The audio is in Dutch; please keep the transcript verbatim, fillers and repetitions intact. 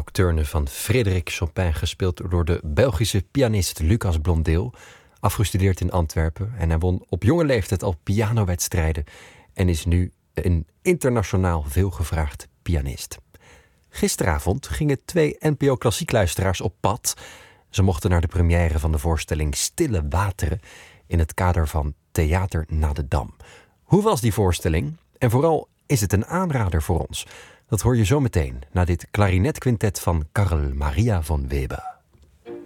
Nocturne van Frédéric Chopin, gespeeld door de Belgische pianist Lucas Blondeel, afgestudeerd in Antwerpen. En hij won op jonge leeftijd al pianowedstrijden en is nu een internationaal veelgevraagd pianist. Gisteravond gingen twee N P O Klassiekluisteraars op pad. Ze mochten naar de première van de voorstelling Stille Wateren in het kader van Theater na de Dam. Hoe was die voorstelling? En vooral, is het een aanrader voor ons? Dat hoor je zo meteen na dit klarinetquintet van Carl Maria von Weber.